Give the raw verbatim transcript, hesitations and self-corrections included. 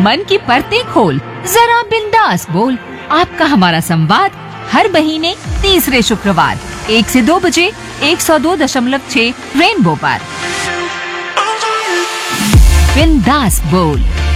मन की परतें खोल, जरा बिंदास बोल। आपका हमारा संवाद हर महीने तीसरे शुक्रवार एक से दो बजे एक सौ दो दशमलव छह रेनबो पर। बिंदास बोल।